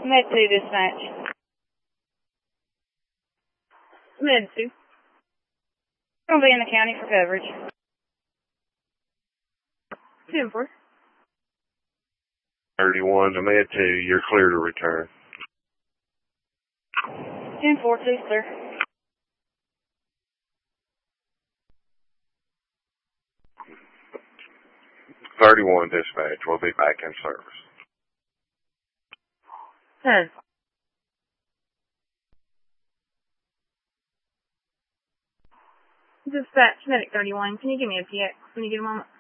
Med 2 dispatch. Med 2. Gonna be in the county for coverage. 10-4. 31 to Med 2, you're clear to return. 10-4, 2, sir. .31 dispatch, we'll be back in service. 10. Dispatch, Medic 31, can you give me a PX when you get a moment?